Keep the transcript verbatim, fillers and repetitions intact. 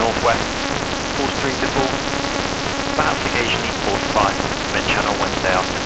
northwest, force three to four, perhaps occasionally four to five, mid-channel Wednesday afternoon.